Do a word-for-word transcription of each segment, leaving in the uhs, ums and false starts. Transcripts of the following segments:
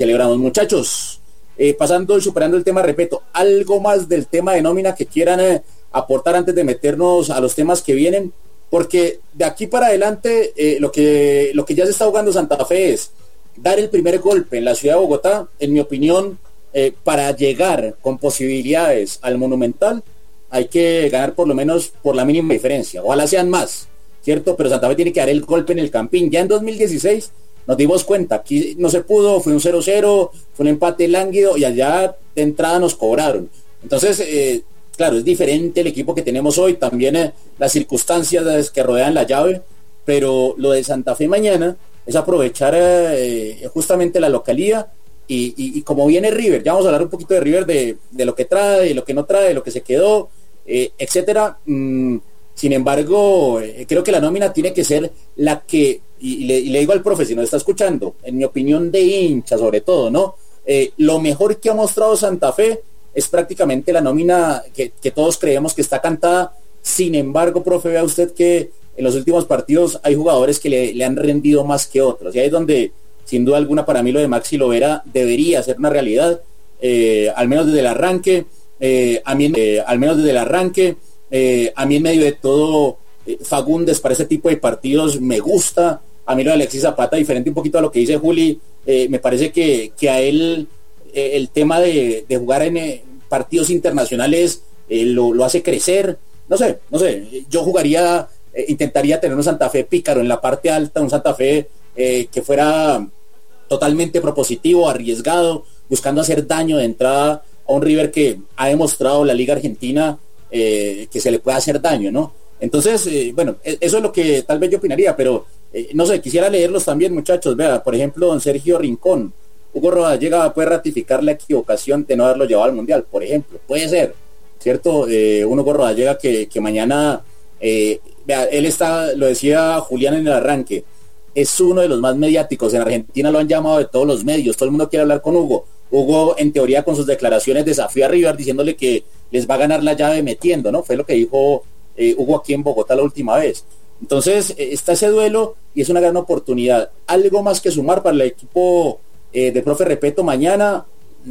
celebramos. Muchachos, eh, pasando y superando el tema, repito, algo más del tema de nómina que quieran eh, aportar antes de meternos a los temas que vienen, porque de aquí para adelante eh, lo que lo que ya se está jugando Santa Fe es dar el primer golpe en la ciudad de Bogotá, en mi opinión, eh, para llegar con posibilidades al Monumental, hay que ganar por lo menos por la mínima diferencia, ojalá sean más, ¿cierto? Pero Santa Fe tiene que dar el golpe en el Campín. Ya en dos mil dieciséis nos dimos cuenta, aquí no se pudo, fue un cero cero, fue un empate lánguido y allá de entrada nos cobraron. Entonces, eh, claro, es diferente el equipo que tenemos hoy, también eh, las circunstancias que rodean la llave, pero lo de Santa Fe mañana es aprovechar eh, justamente la localía y, y, y como viene River, ya vamos a hablar un poquito de River, de, de lo que trae, de lo que no trae, de lo que se quedó, eh, etcétera. Mm, sin embargo, eh, creo que la nómina tiene que ser la que, y, y, le, y le digo al profe, si nos está escuchando, en mi opinión de hincha sobre todo, ¿no? Eh, lo mejor que ha mostrado Santa Fe es prácticamente la nómina que, que todos creemos que está cantada. Sin embargo, profe, vea usted que en los últimos partidos hay jugadores que le, le han rendido más que otros, y ahí es donde sin duda alguna para mí lo de Maxi Lovera debería ser una realidad, eh, al menos desde el arranque, eh, a mí, eh, al menos desde el arranque, eh, a mí en medio de todo, eh, Fagundes para ese tipo de partidos me gusta. A mí lo de Alexis Zapata, diferente un poquito a lo que dice Juli, eh, me parece que, que a él eh, el tema de, de jugar en eh, partidos internacionales eh, lo, lo hace crecer. No sé, no sé, yo jugaría, eh, intentaría tener un Santa Fe pícaro en la parte alta, un Santa Fe eh, que fuera totalmente propositivo, arriesgado, buscando hacer daño de entrada a un River que ha demostrado la Liga Argentina eh, que se le puede hacer daño, ¿no? Entonces, eh, bueno, eso es lo que tal vez yo opinaría, pero eh, no sé, quisiera leerlos también, muchachos. Vea, por ejemplo, don Sergio Rincón, Hugo Rodallega puede ratificar la equivocación de no haberlo llevado al Mundial, por ejemplo, puede ser, ¿cierto? Eh, un Hugo Rodallega que, que mañana, eh, vea, él está, lo decía Julián en el arranque, es uno de los más mediáticos, en Argentina lo han llamado de todos los medios, todo el mundo quiere hablar con Hugo. Hugo, en teoría, con sus declaraciones desafía a River diciéndole que les va a ganar la llave metiendo, ¿no? Fue lo que dijo eh, Hugo aquí en Bogotá la última vez. Entonces, eh, está ese duelo y es una gran oportunidad. Algo más que sumar para el equipo eh, de profe Repeto mañana,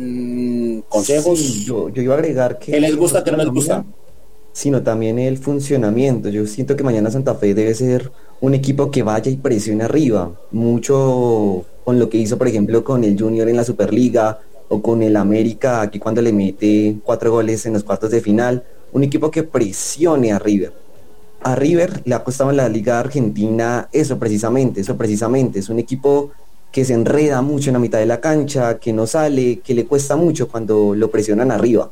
mmm, consejos. Sí, yo, yo iba a agregar que... ¿Qué les gusta, qué no les gusta? Sino también el funcionamiento. Yo siento que mañana Santa Fe debe ser un equipo que vaya y presione arriba, mucho con lo que hizo, por ejemplo, con el Junior en la Superliga o con el América, aquí cuando le mete cuatro goles en los cuartos de final, un equipo que presione a River. A River le ha costado en la Liga Argentina eso precisamente, eso precisamente, es un equipo que se enreda mucho en la mitad de la cancha, que no sale, que le cuesta mucho cuando lo presionan arriba.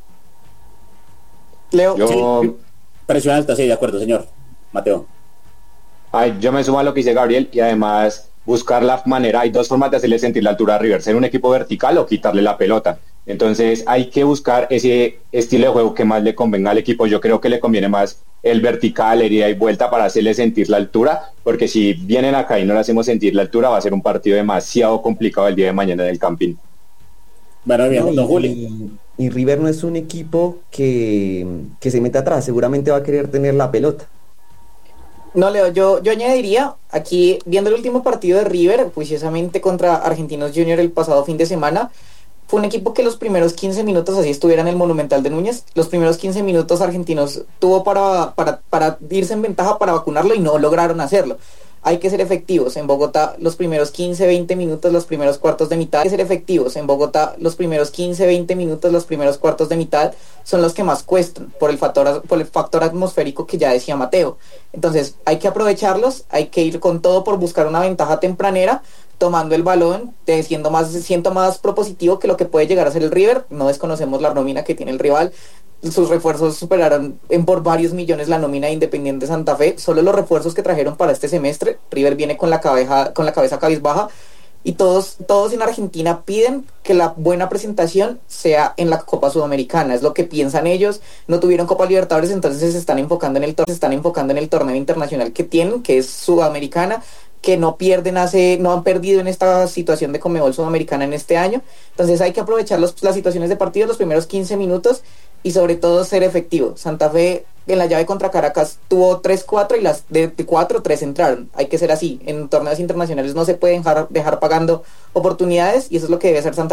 Leo, yo... sí, presión alta, sí, de acuerdo, señor Mateo. Ay, yo me sumo a lo que dice Gabriel y además buscar la manera, hay dos formas de hacerle sentir la altura a River, ser un equipo vertical o quitarle la pelota. Entonces hay que buscar ese estilo de juego que más le convenga al equipo. Yo creo que le conviene más el vertical, el ida y vuelta para hacerle sentir la altura, porque si vienen acá y no le hacemos sentir la altura va a ser un partido demasiado complicado el día de mañana en el Campín. Bueno, bien, no, y, Juli. Y, y River no es un equipo que, que se mete atrás, seguramente va a querer tener la pelota. No, Leo, yo, yo añadiría, aquí viendo el último partido de River, juiciosamente contra Argentinos Junior el pasado fin de semana, fue un equipo que los primeros quince minutos, así estuviera en el Monumental de Núñez, los primeros quince minutos Argentinos tuvo para, para, para irse en ventaja para vacunarlo y no lograron hacerlo. Hay que ser efectivos. En Bogotá, los primeros quince, veinte minutos, los primeros cuartos de mitad. Hay que ser efectivos. En Bogotá, los primeros quince, veinte minutos, los primeros cuartos de mitad son los que más cuestan por el factor, por el factor atmosférico que ya decía Mateo. Entonces, hay que aprovecharlos, hay que ir con todo por buscar una ventaja tempranera, tomando el balón, siendo más, siendo más propositivo que lo que puede llegar a ser el River. No desconocemos la nómina que tiene el rival. Sus refuerzos superaron en por varios millones la nómina de Independiente Santa Fe. Solo los refuerzos que trajeron para este semestre, River viene con la cabeza, con la cabeza cabizbaja, y todos, todos en Argentina piden que la buena presentación sea en la Copa Sudamericana. Es lo que piensan ellos. No tuvieron Copa Libertadores, entonces se están enfocando en el torneo, se están enfocando en el torneo internacional que tienen, que es Sudamericana, que no pierden hace, no han perdido en esta situación de Conmebol Sudamericana en este año. Entonces hay que aprovechar los, las situaciones de partido, los primeros quince minutos, y sobre todo ser efectivo. Santa Fe en la llave contra Caracas tuvo tres cuatro y las de cuatro, tres entraron. Hay que ser así. En torneos internacionales no se pueden dejar, dejar pagando oportunidades, y eso es lo que debe hacer Santa Fe.